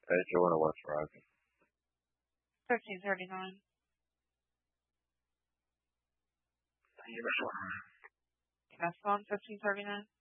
Hey, Joanna, what's rising? 1339. Thank you for That's on 1539.